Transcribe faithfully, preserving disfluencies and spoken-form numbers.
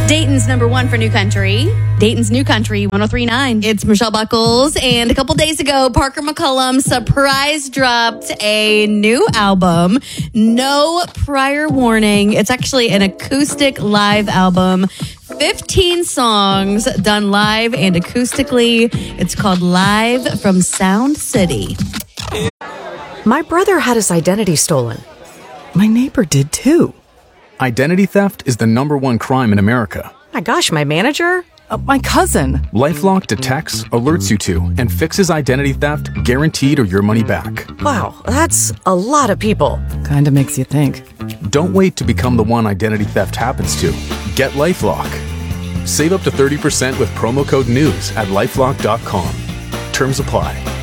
Dayton's number one for New Country. Dayton's New Country, one oh three point nine. It's Michelle Buckles, and a couple days ago, Parker McCollum surprise dropped a new album. No prior warning. It's actually an acoustic live album. fifteen songs done live and acoustically. It's called Live from Sound City. My brother had his identity stolen. My neighbor did too. Identity theft is the number one crime in America. My gosh, my manager? Uh, my cousin. LifeLock detects, alerts you to, and fixes identity theft guaranteed or your money back. Wow, that's a lot of people. Kinda makes you think. Don't wait to become the one identity theft happens to. Get LifeLock. Save up to thirty percent with promo code NEWS at lifelock dot com. Terms apply.